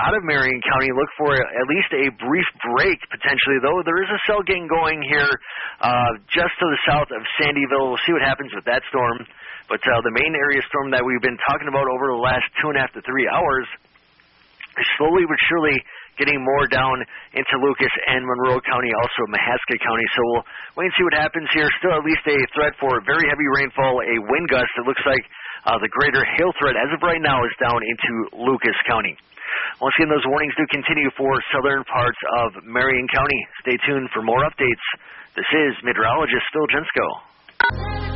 out of Marion County. Look for at least a brief break, potentially, though. There is a cell gang going here just to the south of Sandyville. We'll see what happens with that storm. But the main area storm that we've been talking about over the last 2.5 to 3 hours is slowly but surely getting more down into Lucas and Monroe County, also Mahaska County. So we'll wait and see what happens here. Still at least a threat for very heavy rainfall, a wind gust. It looks like the greater hail threat as of right now is down into Lucas County. Once again, those warnings do continue for southern parts of Marion County. Stay tuned for more updates. This is meteorologist Phil Jensko.